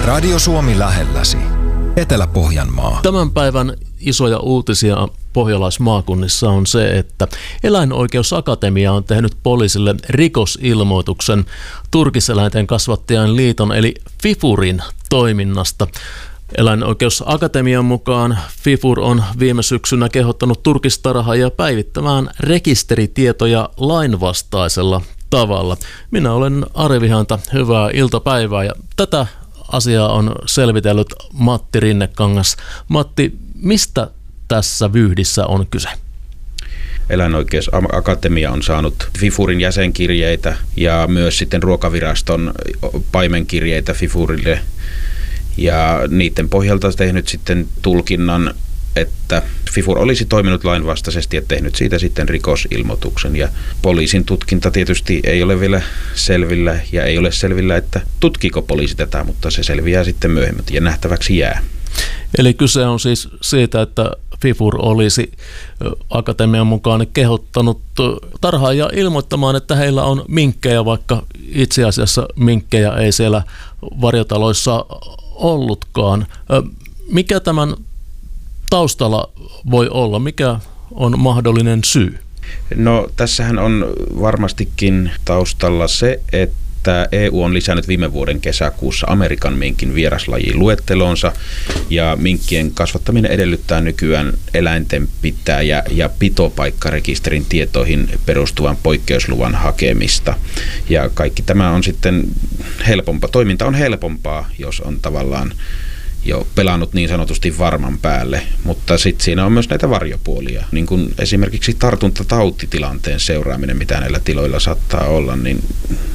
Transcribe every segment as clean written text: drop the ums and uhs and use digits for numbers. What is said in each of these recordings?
Radio Suomi lähelläsi. Etelä-Pohjanmaa. Tämän päivän isoja uutisia pohjalaismaakunnissa on se, että Eläinoikeusakatemia on tehnyt poliisille rikosilmoituksen Turkiseläinten kasvattajien liiton eli FIFURin toiminnasta. Eläinoikeusakatemian mukaan FIFUR on viime syksynä kehottanut turkistarhaajia päivittämään rekisteritietoja lainvastaisella tavalla. Minä olen Ari Vihanta, hyvää iltapäivää, ja tätä asiaa on selvitellyt Matti Rinnekangas. Matti, mistä tässä vyyhdissä on kyse? Eläinoikeusakatemia on saanut FIFURin jäsenkirjeitä ja myös sitten Ruokaviraston paimenkirjeitä FIFURille. Ja niiden pohjalta tehnyt sitten tulkinnan, että FIFUR olisi toiminut lainvastaisesti ja tehnyt siitä sitten rikosilmoituksen. Ja poliisin tutkinta tietysti ei ole vielä selvillä ja ei ole selvillä, että tutkiiko poliisi tätä, mutta se selviää sitten myöhemmin ja nähtäväksi jää. Eli kyse on siis siitä, että FIFUR olisi akatemian mukaan kehottanut tarhaajia ilmoittamaan, että heillä on minkkejä, vaikka itse asiassa minkkejä ei siellä varjotaloissa ollutkaan. Mikä tämän taustalla voi olla? Mikä on mahdollinen syy? No tässähän on varmastikin taustalla se, että EU on lisännyt viime vuoden kesäkuussa Amerikan minkin vieraslajiluettelonsa ja minkkien kasvattaminen edellyttää nykyään eläinten pitäjä- ja pitopaikkarekisterin tietoihin perustuvan poikkeusluvan hakemista. Ja kaikki tämä on sitten helpompaa. Toiminta on helpompaa, jos on tavallaan jo pelannut niin sanotusti varman päälle, mutta sitten siinä on myös näitä varjopuolia, niin kuin esimerkiksi tartuntatautitilanteen seuraaminen, mitä näillä tiloilla saattaa olla, niin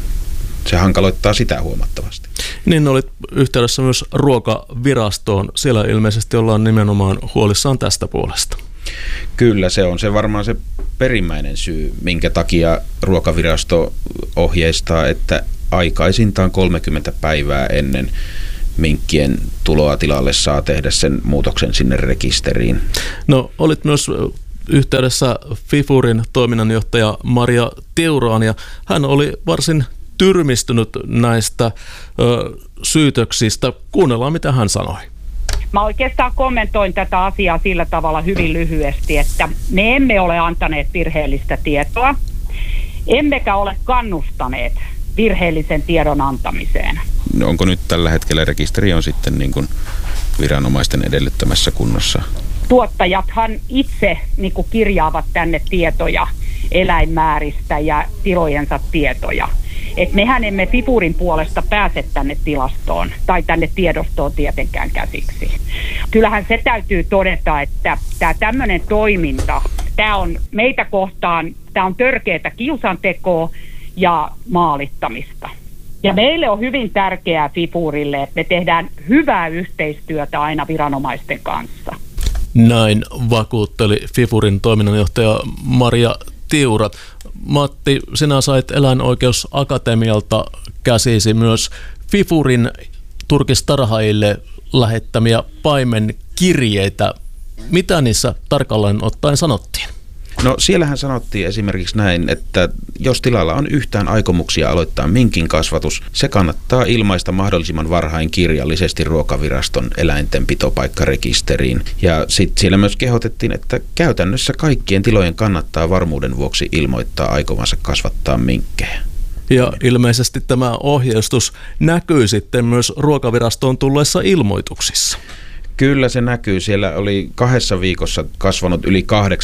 se hankaloittaa sitä huomattavasti. Niin olit yhteydessä myös Ruokavirastoon. Siellä ilmeisesti ollaan nimenomaan huolissaan tästä puolesta. Kyllä, se on se varmaan se perimmäinen syy, minkä takia Ruokavirasto ohjeistaa, että aikaisintaan 30 päivää ennen minkkien tuloa tilalle saa tehdä sen muutoksen sinne rekisteriin. No, olit myös yhteydessä FIFURin toiminnanjohtaja Maria Tiuraan, ja hän oli varsin tyrmistynyt näistä syytöksistä. Kuunnellaan, mitä hän sanoi. Mä oikeastaan kommentoin tätä asiaa sillä tavalla hyvin lyhyesti, että me emme ole antaneet virheellistä tietoa, emmekä ole kannustaneet virheellisen tiedon antamiseen. No, onko nyt tällä hetkellä rekisteri on sitten niin kuin viranomaisten edellyttämässä kunnossa? Tuottajathan itse niin kuin kirjaavat tänne tietoja eläinmääristä ja tilojensa tietoja. Et mehän emme FIFURin puolesta pääse tänne tilastoon tai tänne tiedostoon tietenkään käsiksi. Kyllähän se täytyy todeta, että tämä tämmöinen toiminta, tämä on meitä kohtaan, tämä on törkeätä kiusantekoa ja maalittamista. Ja meille on hyvin tärkeää FIFURille, että me tehdään hyvää yhteistyötä aina viranomaisten kanssa. Näin vakuutteli FIFURin toiminnanjohtaja Maria Tiura. Matti, sinä sait Eläinoikeusakatemialta käsisi myös FIFURin turkistarhaajille lähettämiä paimenkirjeitä. Mitä niissä tarkalleen ottaen sanottiin? No siellähän sanottiin esimerkiksi näin, että jos tilalla on yhtään aikomuksia aloittaa minkin kasvatus, se kannattaa ilmaista mahdollisimman varhain kirjallisesti Ruokaviraston eläintenpitopaikkarekisteriin. Ja sitten siellä myös kehotettiin, että käytännössä kaikkien tilojen kannattaa varmuuden vuoksi ilmoittaa aikovansa kasvattaa minkkejä. Ja ilmeisesti tämä ohjeistus näkyy sitten myös Ruokavirastoon tulleissa ilmoituksissa. Kyllä se näkyy. Siellä oli 2 viikossa kasvanut yli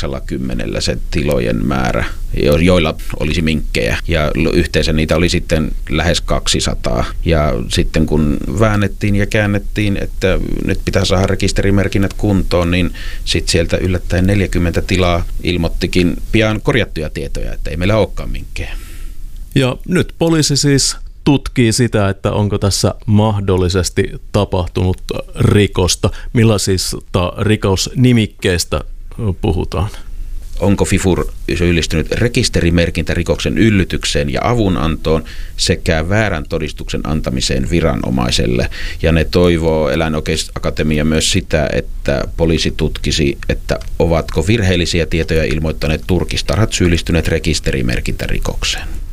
80 se tilojen määrä, joilla olisi minkkejä. Ja yhteensä niitä oli sitten lähes 200. Ja sitten kun väännettiin ja käännettiin, että nyt pitää saada rekisterimerkinnät kuntoon, niin sitten sieltä yllättäen 40 tilaa ilmoittikin pian korjattuja tietoja, että ei meillä olekaan minkkejä. Ja nyt poliisi siis tutkii sitä, että onko tässä mahdollisesti tapahtunut rikosta. Millaisista rikosnimikkeistä puhutaan? Onko FIFUR syyllistynyt rekisterimerkintärikoksen yllytykseen ja avunantoon sekä väärän todistuksen antamiseen viranomaiselle. Ja ne toivoo Eläinoikeusakatemia myös sitä, että poliisi tutkisi, että ovatko virheellisiä tietoja ilmoittaneet turkistarhat syyllistyneet rekisterimerkintärikokseen.